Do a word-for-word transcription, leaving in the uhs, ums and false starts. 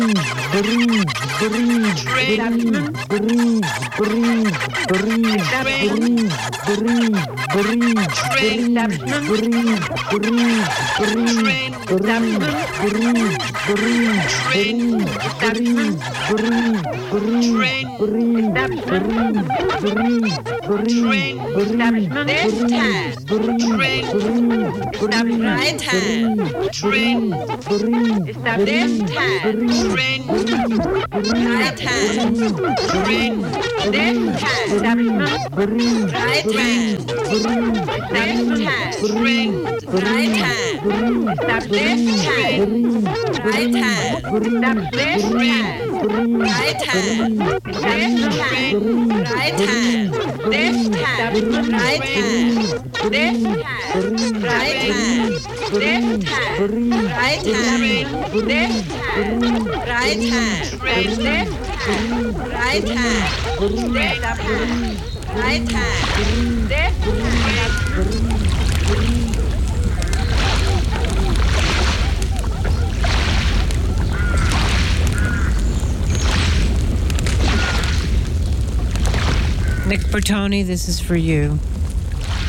breathe, breathe, Establishment. breathe, breathe, breathe, Establishment. breathe, breathe, Train establishment. breathe, breathe, breathe, Train breathe, establishment. breathe, Train establishment. breathe, breathe, Train breathe, establishment. breathe, breathe, Train establishment. This time. Train establishment. Right time. Train breathe, establishment. Train Right time. Train This time. establishment. Right time. This time. Train Right time. This time. Right time. This time. Right time. This time. Right time. This time. Right time. This time. Right time. This time. Right time. This time. Right time. This time. Right time. This time. Right time. This time. Nick Bertoni, this is for you.